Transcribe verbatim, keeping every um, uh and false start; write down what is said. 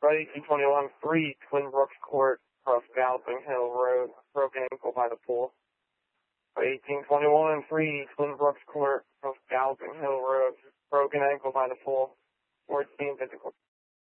eighteen twenty-one, three, Twin Brooks Court, across Galloping Hill Road, broken ankle by the pool. eighteen twenty-one, three, Twin Brooks Court, across Galloping Hill Road, broken ankle by the pool. fourteen, physical